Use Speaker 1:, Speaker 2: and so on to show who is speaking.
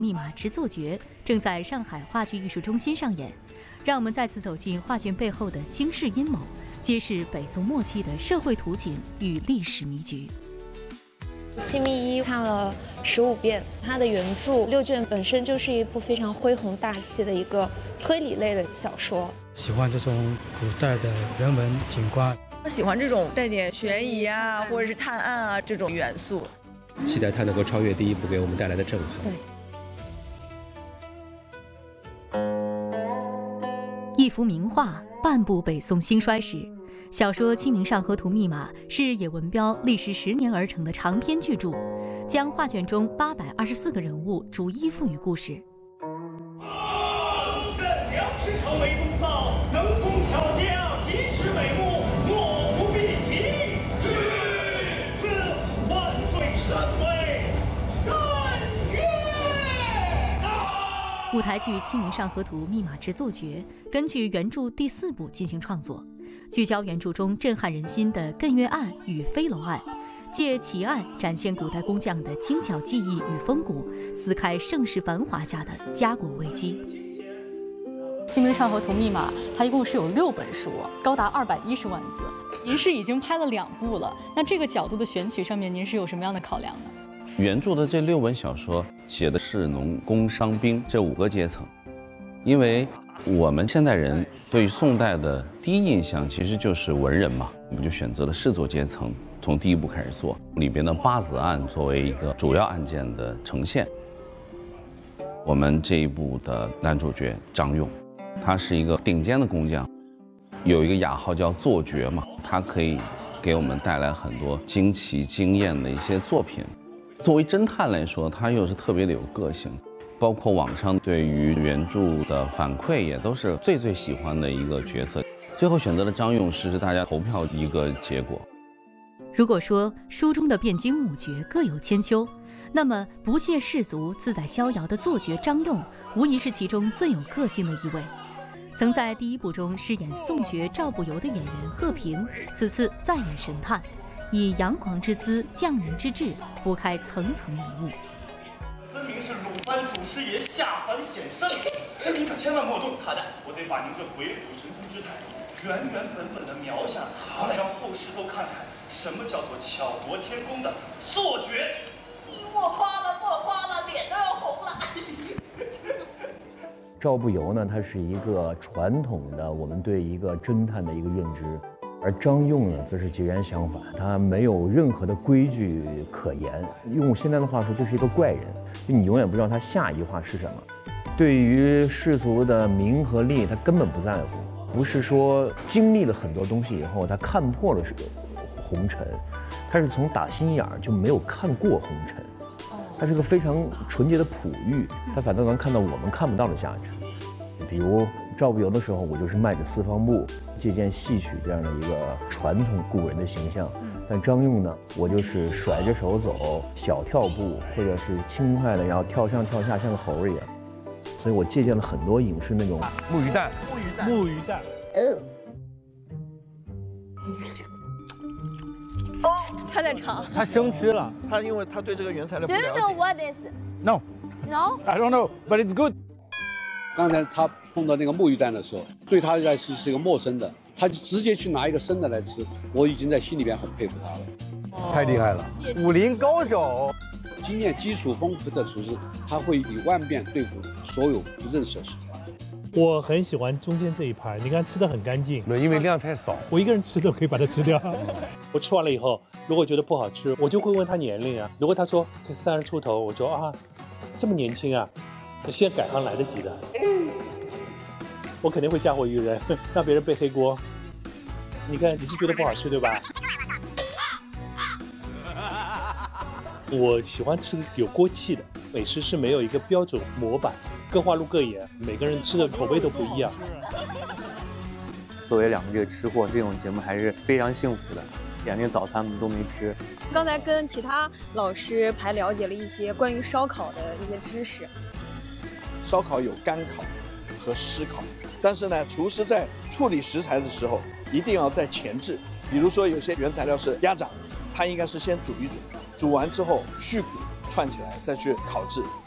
Speaker 1: 密码制作绝》正在上海话剧艺术中心上演，让我们再次走进画卷背后的惊世阴谋，揭示北宋末期的社会图景与历史迷局。
Speaker 2: 《清密一》看了15遍，它的原著6卷本身就是一部非常恢宏大气的一个推理类的小说。
Speaker 3: 喜欢这种古代的人文景观，
Speaker 4: 喜欢这种带点悬疑啊，或者是探案啊这种元素。
Speaker 5: 期待它能够超越第一部给我们带来的震撼。
Speaker 2: 对。
Speaker 1: 一幅名画，半部北宋兴衰史。小说《清明上河图密码》是野文彪历时10年而成的长篇巨著，将画卷中824个人物逐一赋予故事。
Speaker 6: 朕梁师成为督造，能工巧匠，奇耻美目，莫不必及。赐万岁神威，但愿。
Speaker 1: 舞台剧《清明上河图密码制作绝》根据原著第4部进行创作。聚焦原著中震撼人心的艮岳案与飞楼案，借奇案展现古代工匠的精巧技艺与风骨，撕开盛世繁华下的家国危机。
Speaker 7: 《清明上河图密码》它一共是有6本书，高达210万字。您是已经拍了2部了，那这个角度的选取上面，您是有什么样的考量呢？
Speaker 8: 原著的这6本小说写的士农工商兵这5个阶层，因为我们现代人对于宋代的第一印象其实就是文人嘛，我们就选择了士族阶层，从第1部开始做，里边的八子案作为一个主要案件的呈现。我们这一部的男主角张用，他是一个顶尖的工匠，有一个雅号叫作绝嘛，他可以给我们带来很多惊奇惊艳的一些作品。作为侦探来说，他又是特别的有个性。包括网上对于原著的反馈也都是最喜欢的一个角色，最后选择了张用是大家投票一个结果。
Speaker 1: 如果说书中的汴京5绝各有千秋，那么不屑世俗、自在逍遥的作绝张用，无疑是其中最有个性的一位。曾在第1部中饰演宋爵赵不由的演员贺平，此次再演神探，以阳狂之姿、匠人之志，拨开层层迷雾。
Speaker 6: 分明是鲁班祖师爷下凡显圣，您可千万莫动他的，我得把您这鬼斧神工之态原本的描下，好，让后世都看看什么叫做巧夺天工的作绝。
Speaker 4: 莫夸了，脸都要红了。
Speaker 9: 赵不由呢，他是一个传统的我们对一个侦探的一个认知，而张用呢，则是截然相反，他没有任何的规矩可言，用现在的话说，就是一个怪人，就你永远不知道他下一句话是什么。对于世俗的名和利，他根本不在乎，不是说经历了很多东西以后，他看破了红尘，他是从打心眼儿就没有看过红尘，他是个非常纯洁的璞玉，他反倒能看到我们看不到的价值。比如赵不由的时候，我就是迈着四方步，借鉴戏曲这样的一个传统古人的形象。但张用呢，我就是甩着手走，小跳步，或者是轻快的，然后跳上跳下，像个猴一样。所以我借鉴了很多影视那种
Speaker 3: 木鱼蛋。
Speaker 2: 他在尝，
Speaker 3: 他生吃了。
Speaker 10: 他因为他对这个原材料不
Speaker 11: Do
Speaker 10: 了
Speaker 11: you
Speaker 10: 解。
Speaker 11: know what is?
Speaker 3: No, I don't know, but it's good.
Speaker 12: 刚才他碰到那个木鱼蛋的时候，对他来说是一个陌生的，他就直接去拿一个生的来吃，我已经在心里边很佩服他了。
Speaker 3: 太厉害了，武林高手，
Speaker 12: 经验基础丰富的厨师，他会以万变对付所有不认识的食材。
Speaker 13: 我很喜欢中间这一盘，你看吃的很干净，
Speaker 3: 因为量太少，
Speaker 13: 我一个人吃都可以把它吃掉。我吃完了以后，如果觉得不好吃，我就会问他年龄啊。如果他说才30出头，我说啊，这么年轻啊，现在改行来得及的。我肯定会嫁祸于人，让别人背黑锅。你看，你是觉得不好吃对吧？我喜欢吃有锅气的美食，是没有一个标准模板，各花入各眼，每个人吃的口味都不一样。
Speaker 14: 作为2个这个吃货，这种节目还是非常幸福的。2顿早餐我们都没吃。
Speaker 2: 刚才跟其他老师还了解了一些关于烧烤的一些知识。
Speaker 10: 烧烤有干烤和湿烤，但是呢，厨师在处理食材的时候一定要在前置。比如说有些原材料是鸭掌，它应该是先煮一煮，煮完之后去骨串起来再去烤制。